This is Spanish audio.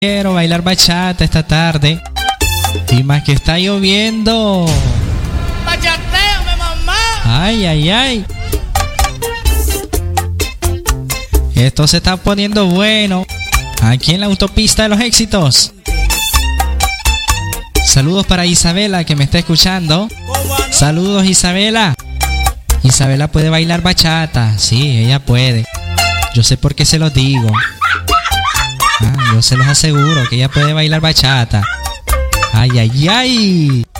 Quiero bailar bachata esta tarde. Y más que está lloviendo. ¡Bachatéame, mamá! Ay, ay, ay. Esto se está poniendo bueno. Aquí en la autopista de los éxitos. Saludos para Isabela que me está escuchando. Saludos, Isabela. Isabela puede bailar bachata. Sí, ella puede. Yo sé por qué se los digo. Yo se los aseguro que ella puede bailar bachata. Ay, ay, ay.